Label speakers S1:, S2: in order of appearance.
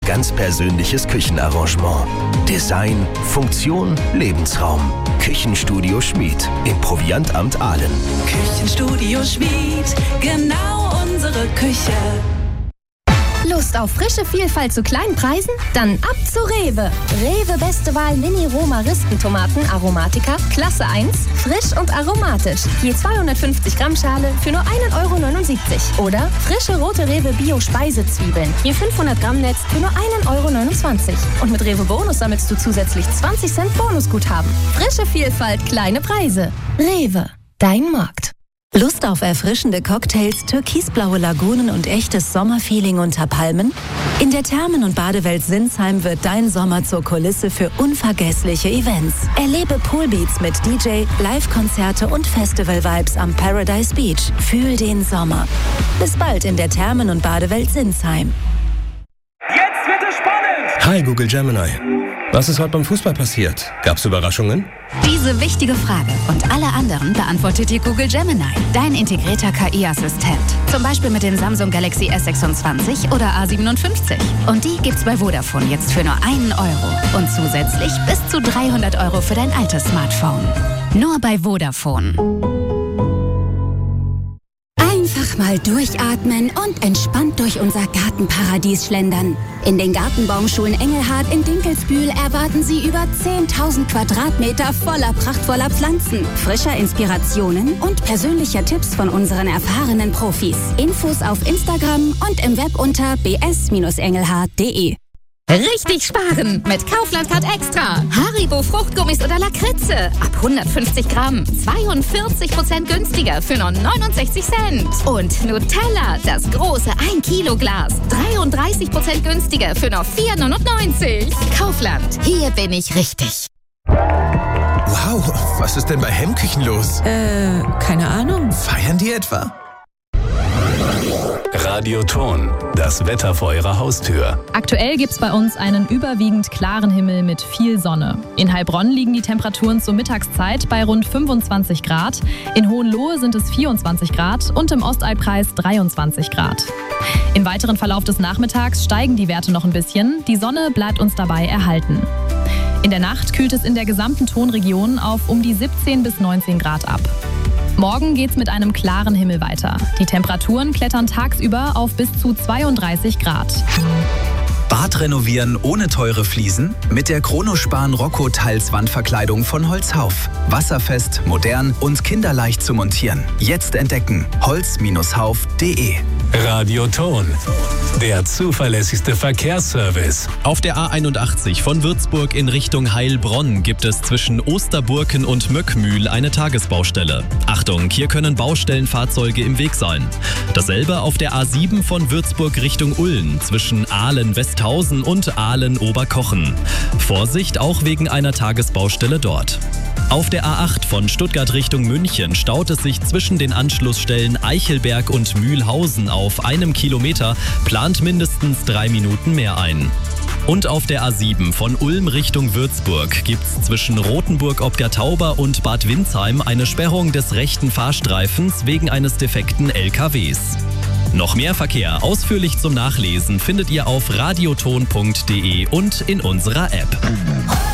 S1: ganz persönliches Küchenarrangement. Design, Funktion, Lebensraum. Küchenstudio Schmied im Proviantamt Aalen.
S2: Küchenstudio Schmied, genau unsere Küche.
S3: Lust auf frische Vielfalt zu kleinen Preisen? Dann ab zu Rewe. Rewe Beste Wahl Mini-Roma-Ristentomaten Aromatica, Klasse 1, frisch und aromatisch. Je 250 Gramm Schale für nur 1,79 €. Oder frische rote Rewe Bio-Speisezwiebeln, je 500 Gramm Netz für nur 1,29 €. Und mit Rewe Bonus sammelst du zusätzlich 20 Cent Bonusguthaben. Frische Vielfalt, kleine Preise. Rewe, dein Markt.
S4: Lust auf erfrischende Cocktails, türkisblaue Lagunen und echtes Sommerfeeling unter Palmen? In der Thermen- und Badewelt Sinsheim wird dein Sommer zur Kulisse für unvergessliche Events. Erlebe Poolbeats mit DJ, Live-Konzerte und Festival-Vibes am Paradise Beach. Fühl den Sommer. Bis bald in der Thermen- und Badewelt Sinsheim.
S5: Jetzt wird es spannend!
S6: Hi Google Gemini. Was ist heute beim Fußball passiert? Gab's Überraschungen?
S7: Diese wichtige Frage und alle anderen beantwortet dir Google Gemini, dein integrierter KI-Assistent. Zum Beispiel mit dem Samsung Galaxy S26 oder A57. Und die gibt's bei Vodafone jetzt für nur 1 € und zusätzlich bis zu 300 € für dein altes Smartphone. Nur bei Vodafone.
S8: Einfach mal durchatmen und entspannt durch unser Gartenparadies schlendern. In den Gartenbaumschulen Engelhard in Dinkelsbühl erwarten Sie über 10.000 Quadratmeter voller prachtvoller Pflanzen, frischer Inspirationen und persönlicher Tipps von unseren erfahrenen Profis. Infos auf Instagram und im Web unter bs-engelhard.de.
S7: Richtig sparen mit Kaufland-Card Extra. Haribo Fruchtgummis oder Lakritze. Ab 150 Gramm. 42% günstiger für nur 69 Cent. Und Nutella, das große 1 Kilo Glas. 33% günstiger für nur 4,99 €. Kaufland, hier bin ich richtig.
S9: Wow, was ist denn bei Hemmküchen los?
S10: Keine Ahnung.
S9: Feiern die etwa?
S11: Radioton, das Wetter vor Ihrer Haustür.
S12: Aktuell gibt's bei uns einen überwiegend klaren Himmel mit viel Sonne. In Heilbronn liegen die Temperaturen zur Mittagszeit bei rund 25 Grad. In Hohenlohe sind es 24 Grad und im Ostalbkreis 23 Grad. Im weiteren Verlauf des Nachmittags steigen die Werte noch ein bisschen. Die Sonne bleibt uns dabei erhalten. In der Nacht kühlt es in der gesamten Tonregion auf um die 17 bis 19 Grad ab. Morgen geht's mit einem klaren Himmel weiter. Die Temperaturen klettern tagsüber auf bis zu 32 Grad.
S13: Bad renovieren ohne teure Fliesen? Mit der Chronospan Rocco Tiles Wandverkleidung von Holzhauf. Wasserfest, modern und kinderleicht zu montieren. Jetzt entdecken. holz-hauf.de.
S11: Radioton, der zuverlässigste Verkehrsservice.
S14: Auf der A81 von Würzburg in Richtung Heilbronn gibt es zwischen Osterburken und Möckmühl eine Tagesbaustelle. Achtung, hier können Baustellenfahrzeuge im Weg sein. Dasselbe auf der A7 von Würzburg Richtung Ulm zwischen Aalen-Westhausen und Aalen-Oberkochen. Vorsicht auch wegen einer Tagesbaustelle dort. Auf der A8 von Stuttgart Richtung München staut es sich zwischen den Anschlussstellen Eichelberg und Mühlhausen auf 1 Kilometer, plant mindestens 3 Minuten mehr ein. Und auf der A7 von Ulm Richtung Würzburg gibt's zwischen Rothenburg ob der Tauber und Bad Windsheim eine Sperrung des rechten Fahrstreifens wegen eines defekten LKWs. Noch mehr Verkehr ausführlich zum Nachlesen findet ihr auf radioton.de und in unserer App.